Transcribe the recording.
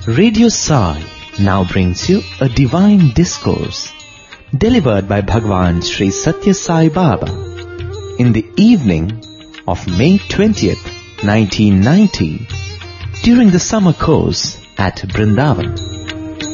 Radio Sai now brings you a divine discourse delivered by Bhagwan Sri Satya Sai Baba in the evening of May 20th, 1990 during the summer course at Brindavan.